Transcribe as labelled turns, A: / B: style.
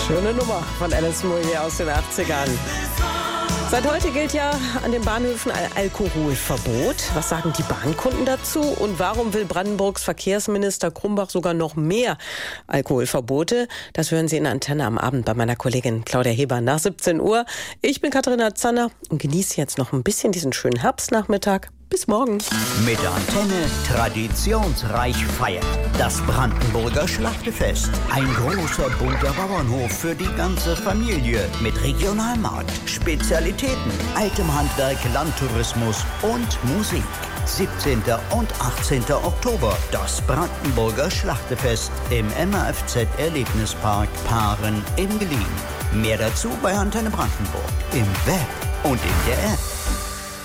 A: Schöne Nummer von Alice Moyer aus den 80ern. Seit heute gilt ja an den Bahnhöfen ein Alkoholverbot. Was sagen die Bahnkunden dazu? Und warum will Brandenburgs Verkehrsminister Krumbach sogar noch mehr Alkoholverbote? Das hören Sie in Antenne am Abend bei meiner Kollegin Claudia Heber nach 17 Uhr. Ich bin Katharina Zanner und genieße jetzt noch ein bisschen diesen schönen Herbstnachmittag. Bis morgen.
B: Mit Antenne traditionsreich feiern. Das Brandenburger Schlachtefest. Ein großer bunter Bauernhof für die ganze Familie. Mit Regionalmarkt, Spezialitäten, altem Handwerk, Landtourismus und Musik. 17. und 18. Oktober. Das Brandenburger Schlachtefest im MAFZ Erlebnispark Paaren in Gelien. Mehr dazu bei Antenne Brandenburg. Im Web und in der App.